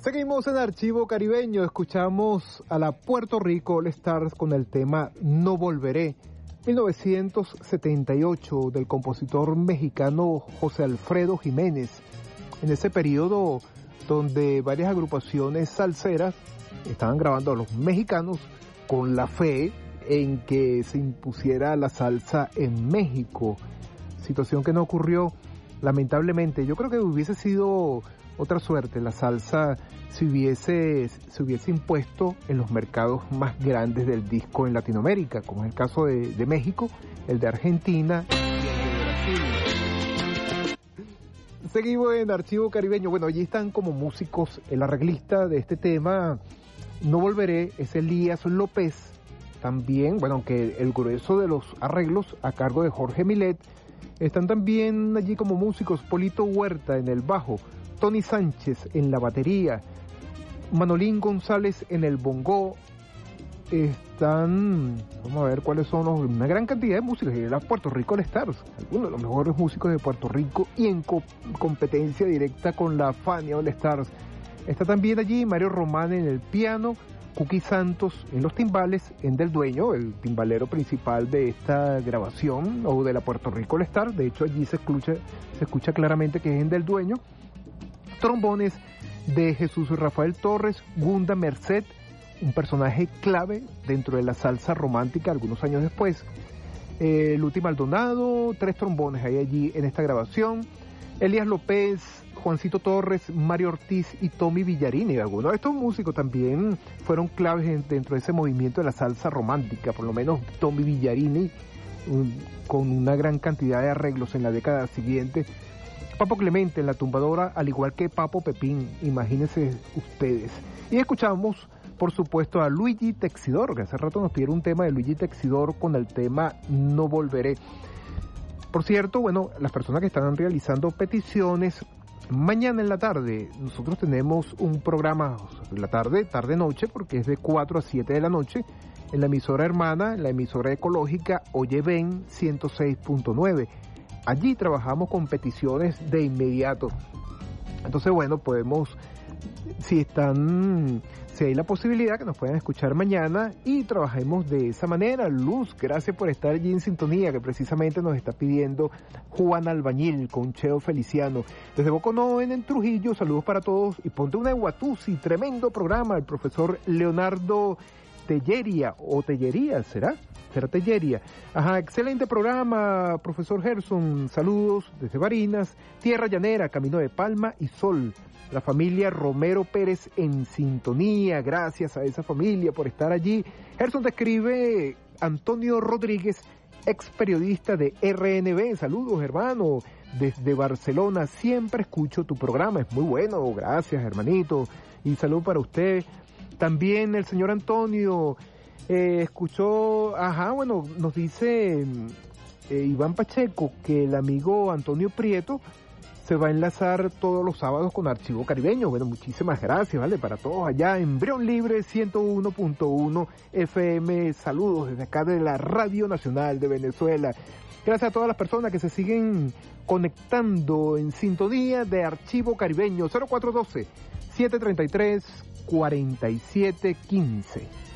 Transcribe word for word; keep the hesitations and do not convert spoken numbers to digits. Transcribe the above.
Seguimos en Archivo Caribeño, escuchamos a la Puerto Rico All Stars con el tema No Volveré, mil novecientos setenta y ocho, del compositor mexicano José Alfredo Jiménez. En ese periodo donde varias agrupaciones salseras estaban grabando a los mexicanos con la fe en que se impusiera la salsa en México, situación que no ocurrió lamentablemente. Yo creo que hubiese sido otra suerte la salsa si hubiese, se hubiese impuesto en los mercados más grandes del disco en Latinoamérica, como es el caso de, de México, el de Argentina y el de Brasil. Seguimos en Archivo Caribeño. Bueno, allí están como músicos. El arreglista de este tema, No Volveré, es Elías López. También, bueno, aunque el grueso de los arreglos a cargo de Jorge Milet, están también allí como músicos Polito Huerta en el bajo, Tony Sánchez en la batería, Manolín González en el bongo. Están, vamos a ver cuáles son los, una gran cantidad de músicos de la Puerto Rico All Stars, algunos de los mejores músicos de Puerto Rico y en co competencia directa con la Fania All Stars. Está también allí Mario Román en el piano, Cookie Santos en los timbales, en Del Dueño, el timbalero principal de esta grabación, o de la Puerto Rico All Stars. De hecho allí se escucha, se escucha claramente que es en Del Dueño. Trombones de Jesús Rafael Torres, Gunda Merced, un personaje clave dentro de la salsa romántica algunos años después. Eh, Luti Maldonado, tres trombones hay allí en esta grabación. Elías López, Juancito Torres, Mario Ortiz y Tommy Villarini. Algunos de estos músicos también fueron claves en, dentro de ese movimiento de la salsa romántica, por lo menos Tommy Villarini, un, con una gran cantidad de arreglos en la década siguiente. Papo Clemente en la tumbadora, al igual que Papo Pepín, imagínense ustedes. Y escuchamos, por supuesto, a Luigi Texidor, que hace rato nos pidieron un tema de Luigi Texidor con el tema No Volveré. Por cierto, bueno, las personas que están realizando peticiones, mañana en la tarde nosotros tenemos un programa, en la tarde, tarde-noche, porque es de cuatro a siete de la noche, en la emisora hermana, en la emisora ecológica Oye Ven ciento seis punto nueve. Allí trabajamos con peticiones de inmediato. Entonces, bueno, podemos, si están, si hay la posibilidad que nos puedan escuchar mañana y trabajemos de esa manera. Luz, gracias por estar allí en sintonía, que precisamente nos está pidiendo Juan Albañil con Cheo Feliciano. Desde Boconoven en Trujillo, saludos para todos y ponte una de Guatusi, tremendo programa, el profesor Leonardo Tellería, o Tellería, ¿será? Será Tellería. Ajá, excelente programa, profesor Gerson, saludos desde Barinas, Tierra Llanera, Camino de Palma y Sol. La familia Romero Pérez en sintonía, gracias a esa familia por estar allí. Gerson te escribe Antonio Rodríguez, ex periodista de R N B, saludos hermano, desde Barcelona, siempre escucho tu programa, es muy bueno, gracias hermanito, y salud para usted. También el señor Antonio eh, escuchó, ajá, bueno, nos dice eh, Iván Pacheco que el amigo Antonio Prieto se va a enlazar todos los sábados con Archivo Caribeño. Bueno, muchísimas gracias, ¿vale? Para todos allá en Brión Libre ciento uno punto uno F M. Saludos desde acá de la Radio Nacional de Venezuela. Gracias a todas las personas que se siguen conectando en sintonía de Archivo Caribeño. Cero cuatro uno dos, siete tres tres, cuatro siete uno cinco.